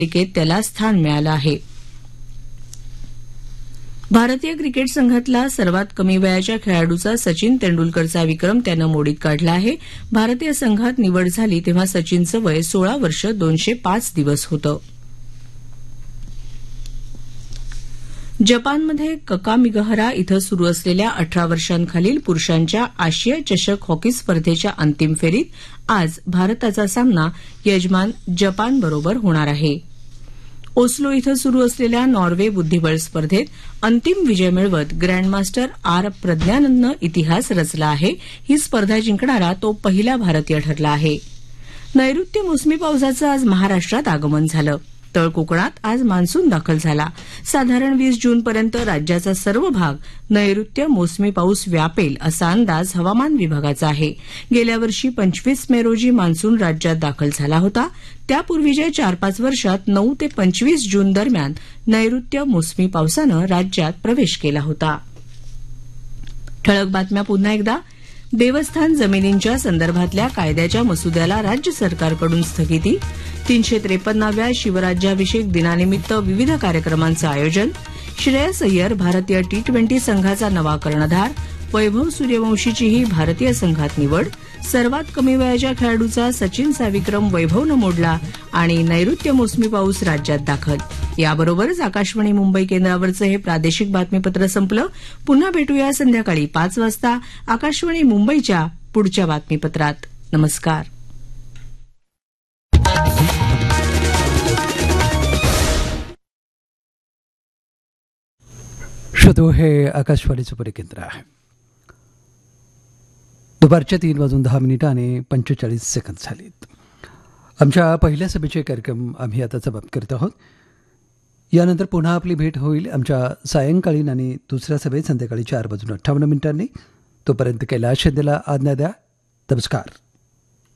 तालिकेत त्याला स्थान मिळालं आहे. भारतीय क्रिकेट संघातला सर्वात कमी वयाच्या खेळाडूचा सचिन तेंडुलकरचा विक्रम त्यानं मोडीत काढला आहे. भारतीय संघात निवड झाली तेव्हा सचिनचं वय 16 वर्ष 205 दिवस होतं. जपानमध्ये ककामिगहरा इथं सुरू असलेल्या 18 वर्षांखालील पुरुषांच्या आशिया चषक हॉकी स्पर्धेच्या अंतिम फेरीत आज भारताचा सामना यजमान जपानबरोबर होणार आहे. ओस्लो इथं सुरू असलेल्या नॉर्वे बुद्धिबळ स्पर्धेत अंतिम विजय मिळवत ग्रँडमास्टर आर प्रज्ञानंदनं इतिहास रचला आहे. ही स्पर्धा जिंकणारा तो पहिला भारतीय ठरला आहे. नैऋत्य मोसमी पावसाचं आज महाराष्ट्रात आगमन झालं. तळ कोकणात आज मान्सून दाखल झाला. साधारण 20 जूनपर्यंत राज्याचा सर्व भाग नैऋत्य मोसमी पाऊस व्यापेल असा अंदाज हवामान विभागाचा आहे. गेल्या वर्षी 25 मे रोजी मान्सून राज्यात दाखल झाला होता. त्यापूर्वीच्या 4-5 वर्षात 9 ते 25 जून दरम्यान नैऋत्य मोसमी पावसानं राज्यात प्रवेश केला होता. ठळक बातम्या पुन्हा एकदा. देवस्थान जमिनींच्या संदर्भातल्या कायद्याच्या मसुद्याला राज्य सरकारकडून स्थगिती. 353व्या शिवराज्याभिषेक दिनानिमित्त विविध कार्यक्रमांचं आयोजन. श्रेयस अय्यर भारतीय T20 संघाचा नवा कर्णधार. वैभव सूर्यवंशीचीही भारतीय संघात निवड. सर्वात कमी वयाच्या खेळाडूचा सचिनचा विक्रम वैभवनं मोडला. आणि नैऋत्य मोसमी पाऊस राज्यात दाखल. याबरोबरच आकाशवाणी मुंबई केंद्रावरचं हे प्रादेशिक बातमीपत्र संपलं. पुन्हा भेटूया संध्याकाळी 5 वाजता आकाशवाणी मुंबईच्या पुढच्या बातमीपत्रात. नमस्कार. श्रोतो, हे आकाशवाणीचं परिकेंद्र आहे. दुपारच्या 3:10 आणि 45 सेकंद झालीत. आमच्या पहिल्या सभेचे कार्यक्रम आम्ही आता समाप्त करत आहोत. यानंतर पुन्हा आपली भेट होईल आमच्या सायंकाळीन आणि दुसऱ्या सभेत संध्याकाळी 4:58 तोपर्यंत कैलाश शिंदेला आज्ञा द्या. नमस्कार.